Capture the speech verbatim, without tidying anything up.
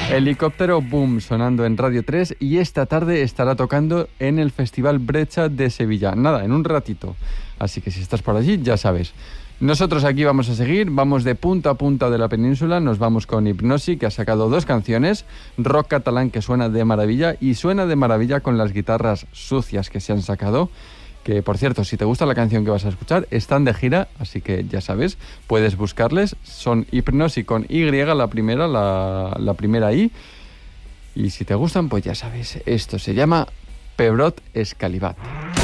Helicóptero Boom sonando en Radio tres y esta tarde estará tocando en el Festival Brecha de Sevilla. Nada, en un ratito. Así que si estás por allí, ya sabes. Nosotros aquí vamos a seguir, vamos de punta a punta de la península, nos vamos con Hipnosi, que ha sacado dos canciones, rock catalán que suena de maravilla y suena de maravilla con las guitarras sucias que se han sacado. Que, por cierto, si te gusta la canción que vas a escuchar, están de gira, así que ya sabes, puedes buscarles. Son Hipnosi con Y, la primera, la, la primera I. Y si te gustan, pues ya sabes, esto se llama Pebrot Escalivat.